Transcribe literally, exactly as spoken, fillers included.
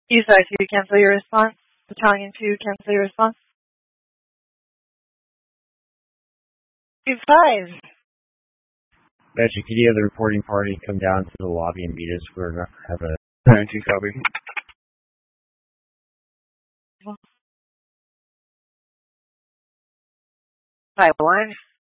East I two, cancel your response. Battalion two, cancel your response. Two five. Magic, could you have the reporting party come down to the lobby and meet us? We're going to have a... nine two copy. Pipeline.